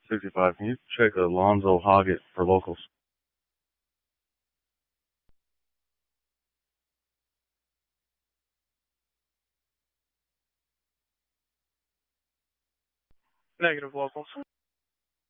65. Can you check Alonzo Hoggett for locals? Negative locals.